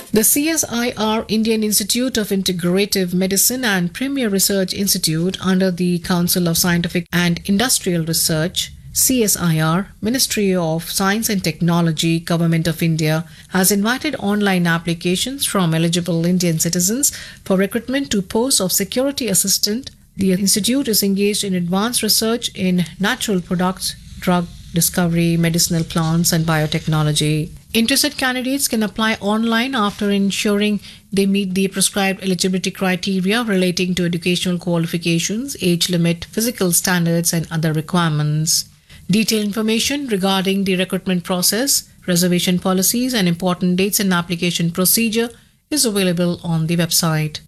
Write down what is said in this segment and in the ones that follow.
The CSIR Indian Institute of Integrative Medicine and Premier Research Institute under the Council of Scientific and Industrial Research CSIR, Ministry of Science and Technology, Government of India, has invited online applications from eligible Indian citizens for recruitment to posts of security assistant. The institute is engaged in advanced research in natural products, drug discovery, medicinal plants, and biotechnology. Interested candidates can apply online after ensuring they meet the prescribed eligibility criteria relating to educational qualifications, age limit, physical standards, and other requirements. Detailed information regarding the recruitment process, reservation policies, and important dates and application procedure is available on the website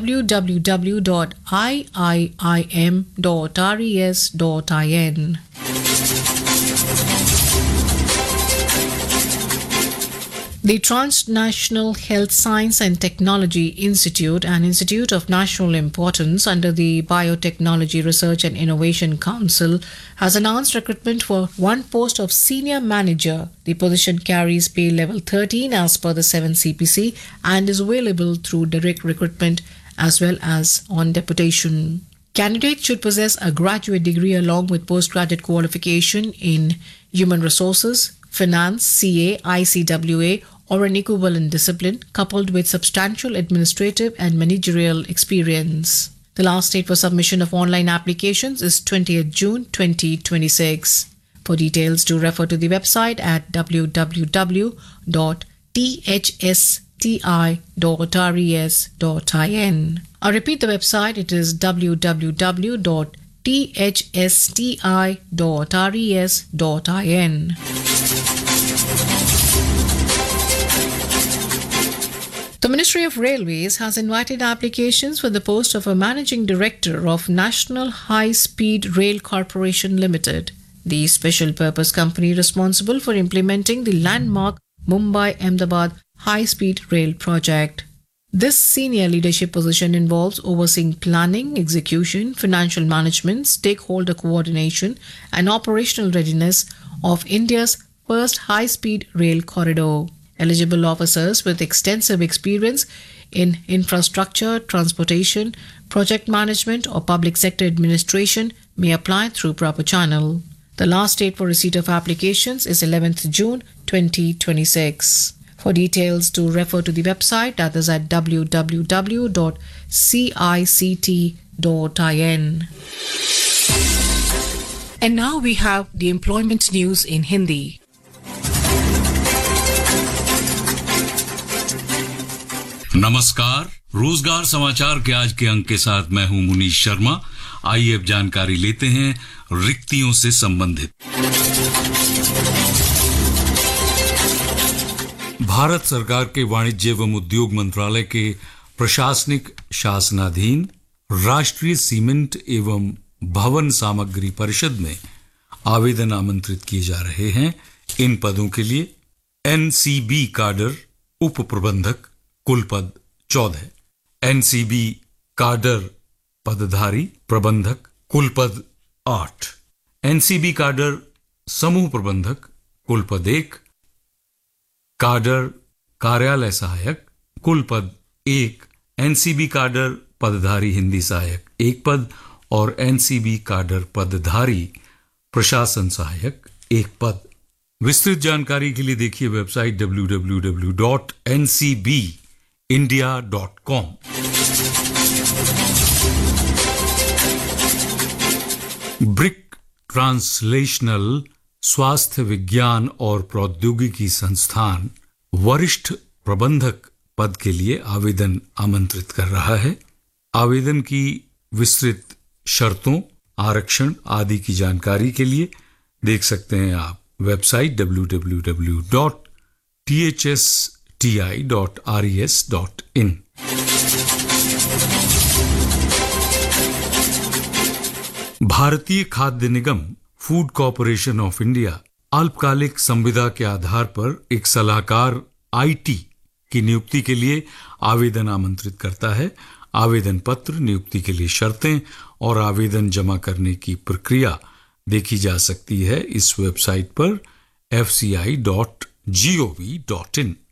www.iiim.res.in. The Transnational Health Science and Technology Institute, an institute of national importance under the Biotechnology Research and Innovation Council, has announced recruitment for one post of senior manager. The position carries pay level 13 as per the 7 CPC and is available through direct recruitment as well as on deputation. Candidates should possess a graduate degree along with postgraduate qualification in human resources, finance, CA, ICWA, or an equivalent discipline, coupled with substantial administrative and managerial experience. The last date for submission of online applications is 20th June 2026. For details, do refer to the website at www.thsti.res.in. I repeat the website, it is www.thsti.res.in. The Ministry of Railways has invited applications for the post of a Managing Director of National High Speed Rail Corporation Limited, the special purpose company responsible for implementing the landmark Mumbai-Ahmedabad High Speed Rail project. This senior leadership position involves overseeing planning, execution, financial management, stakeholder coordination, and operational readiness of India's first high-speed rail corridor. Eligible officers with extensive experience in infrastructure, transportation, project management, or public sector administration may apply through proper channel. The last date for receipt of applications is 11th June 2026. For details, do refer to the website, that is at www.cict.in. And now we have the employment news in Hindi. नमस्कार, रोजगार समाचार के आज के अंक के साथ मैं हूं मुनीश शर्मा। आइए अब जानकारी लेते हैं रिक्तियों से संबंधित। भारत सरकार के वाणिज्य एवं उद्योग मंत्रालय के प्रशासनिक शासनाधीन राष्ट्रीय सीमेंट एवं भवन सामग्री परिषद में आवेदन आमंत्रित किए जा रहे हैं। इन पदों के लिए एनसीबी काडर उप प्रबंधक कुल पद 14, एनसीबी काडर पदधारी प्रबंधक कुल पद 8, एनसीबी काडर समूह प्रबंधक कुल पद 1, काडर कार्यालय सहायक कुल पद 1, एनसीबी काडर पदधारी हिंदी सहायक 1 पद और एनसीबी काडर पदधारी प्रशासन सहायक 1 पद। विस्तृत जानकारी के लिए देखिए वेबसाइट www.ncbindia.com। ब्रिक ट्रांसलेशनल स्वास्थ्य विज्ञान और प्रौद्योगिकी संस्थान वरिष्ठ प्रबंधक पद के लिए आवेदन आमंत्रित कर रहा है। आवेदन की विस्तृत शर्तों, आरक्षण आदि की जानकारी के लिए देख सकते हैं आप वेबसाइट www.thsti.res.in। भारतीय खाद्य निगम फूड कॉर्पोरेशन ऑफ इंडिया अल्पकालिक संविदा के आधार पर एक सलाहकार आईटी की नियुक्ति के लिए आवेदन आमंत्रित करता है। आवेदन पत्र, नियुक्ति के लिए शर्तें और आवेदन जमा करने की प्रक्रिया देखी जा सकती है इस वेबसाइट पर fci.gov.in।